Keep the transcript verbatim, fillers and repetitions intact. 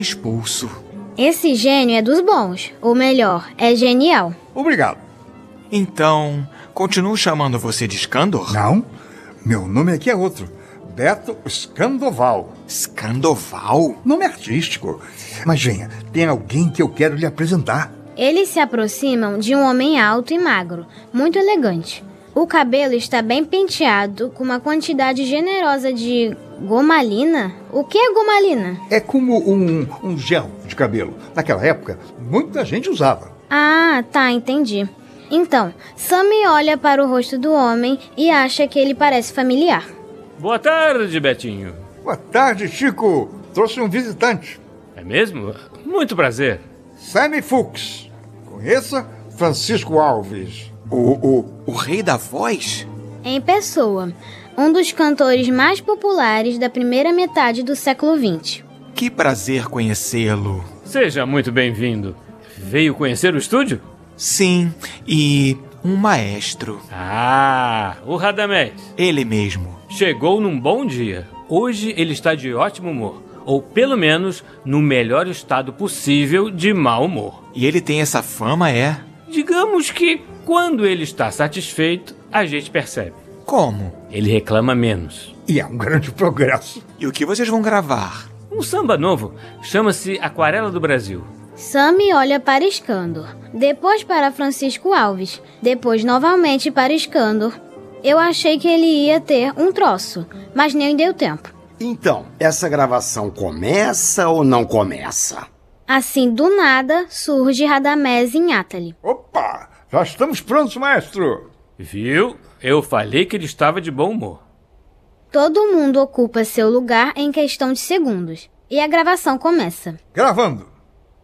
expulso. Esse gênio é dos bons, ou melhor, é genial. Obrigado. Então, continuo chamando você de Skandor? Não, meu nome aqui é outro. Beto Scandoval. Scandoval? Nome artístico. Mas venha, tem alguém que eu quero lhe apresentar. Eles se aproximam de um homem alto e magro, muito elegante. O cabelo está bem penteado, com uma quantidade generosa de gomalina. O que é gomalina? É como um, um gel de cabelo. Naquela época, muita gente usava. Ah, tá, entendi. Então, Sammy olha para o rosto do homem e acha que ele parece familiar. Boa tarde, Betinho. Boa tarde, Chico. Trouxe um visitante. É mesmo? Muito prazer. Sammy Fuchs. Conheça Francisco Alves. O, o, o rei da voz? Em pessoa, um dos cantores mais populares da primeira metade do século vinte. Que prazer conhecê-lo. Seja muito bem-vindo. Veio conhecer o estúdio? Sim, e um maestro. Ah, o Radamés. Ele mesmo. Chegou num bom dia. Hoje ele está de ótimo humor. Ou pelo menos no melhor estado possível de mau humor. E ele tem essa fama, é? Digamos que quando ele está satisfeito, a gente percebe. Como? Ele reclama menos. E é um grande progresso. E o que vocês vão gravar? Um samba novo. Chama-se Aquarela do Brasil. Sammy olha para Skandor, depois para Francisco Alves, depois novamente para Skandor. Eu achei que ele ia ter um troço, mas nem deu tempo. Então, essa gravação começa ou não começa? Assim, do nada, surge Radamés em Atali. Opa! Já estamos prontos, maestro! Viu? Eu falei que ele estava de bom humor. Todo mundo ocupa seu lugar em questão de segundos, e a gravação começa. Gravando.